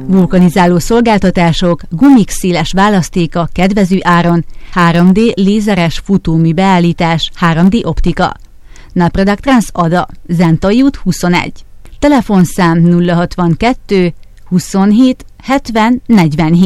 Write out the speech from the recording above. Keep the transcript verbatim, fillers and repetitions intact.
Vulkanizáló szolgáltatások, gumik széles választéka kedvező áron, három dé lézeres futómű beállítás, három dé optika. Napradak Trans Ada, Zentai út huszonegy. Telefonszám nulla hatvankettő huszonhét hetven negyvenhét.